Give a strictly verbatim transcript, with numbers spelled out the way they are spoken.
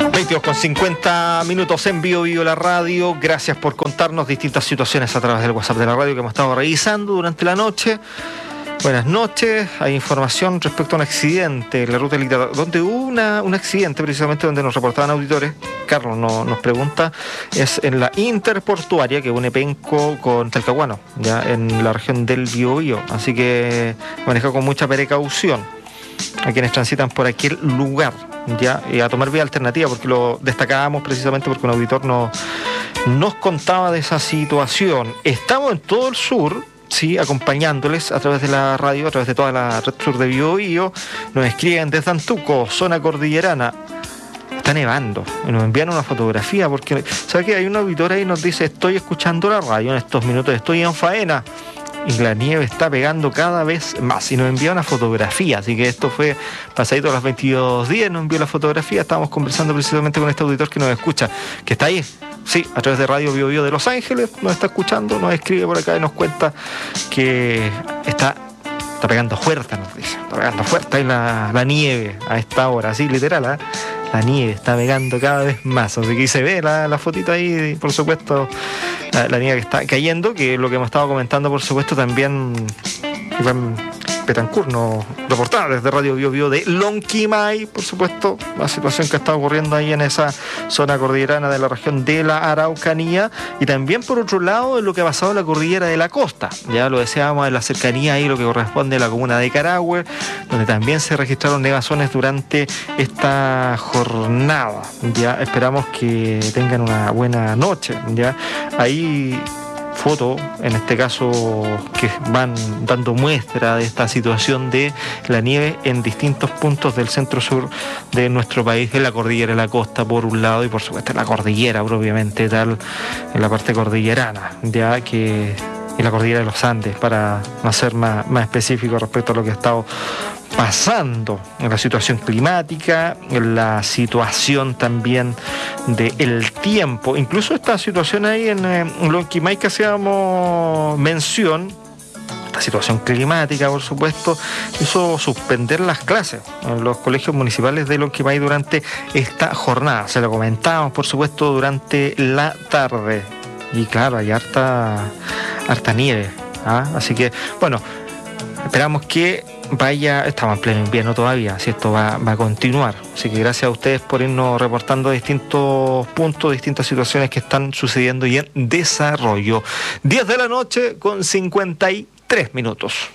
veintidós con cincuenta minutos en Bio Bio la radio. Gracias por contarnos distintas situaciones a través del WhatsApp de la radio que hemos estado revisando durante la noche. Buenas noches. Hay información respecto a un accidente en la ruta militar, donde hubo una, un accidente precisamente donde nos reportaban auditores. Carlos no, nos pregunta, es en la interportuaria que une Penco con Talcahuano, ya en la región del Biobío. Así que maneja con mucha precaución a quienes transitan por aquel lugar, ya, y a tomar vía alternativa, porque lo destacábamos precisamente porque un auditor no, nos contaba de esa situación. Estamos en todo el sur, sí, acompañándoles a través de la radio, a través de toda la red sur de Biobío. Nos escriben desde Antuco, zona cordillerana. Está nevando, y nos envían una fotografía, porque ¿sabe qué? Hay un auditor ahí y nos dice: estoy escuchando la radio en estos minutos, estoy en faena y la nieve está pegando cada vez más, y nos envía una fotografía. Así que esto fue pasadito a las veintidós días, nos envió la fotografía. Estábamos conversando precisamente con este auditor que nos escucha, que está ahí, sí, a través de Radio Bio Bio de Los Ángeles, nos está escuchando, nos escribe por acá y nos cuenta que está, está pegando fuerte, nos dice, está pegando fuerte ahí la, la nieve a esta hora, así literal, ¿eh? La nieve está pegando cada vez más, así que se ve la, la fotito ahí, por supuesto, la, la nieve que está cayendo, que es lo que hemos estado comentando, por supuesto, también Iván Betancourt nos reportaba desde Radio Bio Bio de Lonquimay, por supuesto, la situación que está ocurriendo ahí en esa zona cordillerana de la región de la Araucanía, y también por otro lado en lo que ha pasado en la cordillera de la costa. Ya lo decíamos, en la cercanía ahí, lo que corresponde a la comuna de Carahue, donde también se registraron nevazones durante esta jornada. Ya esperamos que tengan una buena noche. Ya ahí foto, en este caso, que van dando muestra de esta situación de la nieve en distintos puntos del centro-sur de nuestro país, en la cordillera de la costa por un lado, y por supuesto en la cordillera propiamente tal, en la parte cordillerana, ya que en la cordillera de los Andes, para no ser más, más específico respecto a lo que ha estado pasando en la situación climática, en la situación también del tiempo, incluso esta situación ahí en, en Lonquimay que hacíamos mención. La situación climática, por supuesto, hizo suspender las clases en los colegios municipales de Lonquimay durante esta jornada. Se lo comentábamos, por supuesto, durante la tarde. Y claro, hay harta, harta nieve, ¿ah? Así que, bueno, esperamos que vaya, estamos en pleno invierno todavía, si esto va, va a continuar. Así que gracias a ustedes por irnos reportando distintos puntos, distintas situaciones que están sucediendo y en desarrollo. diez de la noche con cincuenta y tres minutos.